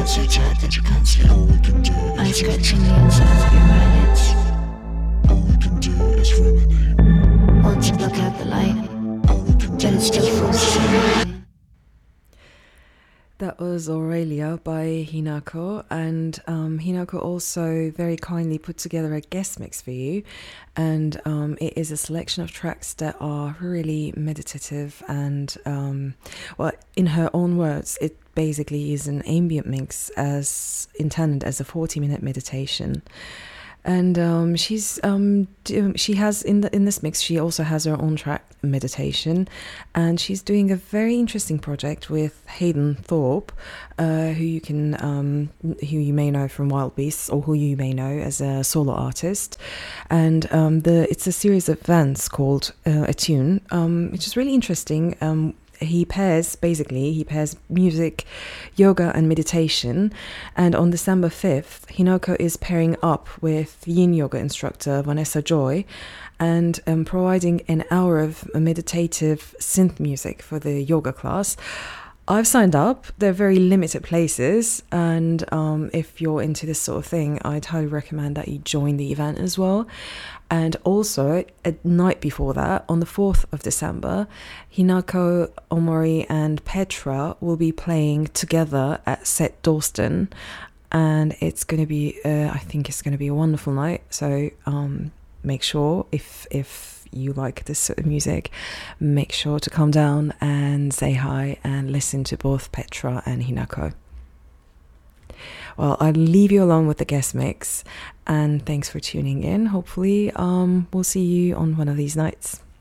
so tight that you can't sleep. All we can do is I scratching the insides of your eyelids. all we can do is ruminate. Want to block out the light, All we can do but it still forces you. That was Aurelia by Hinako, and Hinako also very kindly put together a guest mix for you, and it is a selection of tracks that are really meditative and, well, in her own words, it basically is an ambient mix as intended as a 40-minute meditation. And she has in this mix, she also has her own track meditation, and she's doing a very interesting project with Hayden Thorpe, who you may know from Wild Beasts, or who you may know as a solo artist. And it's a series of events called Attune, which is really interesting. He pairs music, yoga and meditation, and on December 5th Hinako is pairing up with yin yoga instructor Vanessa Joy and providing an hour of meditative synth music for the yoga class. I've signed up. They're very limited places, and if you're into this sort of thing, I'd highly recommend that you join the event as well. And also, a night before that, on the 4th of December, Hinako, Omori and Petra will be playing together at Set Dalston, and it's going to be, I think it's going to be a wonderful night. So make sure, if you like this sort of music, make sure to come down and say hi and listen to both Petra and Hinako. Well, I'll leave you alone with the guest mix, and thanks for tuning in. Hopefully we'll see you on one of these nights.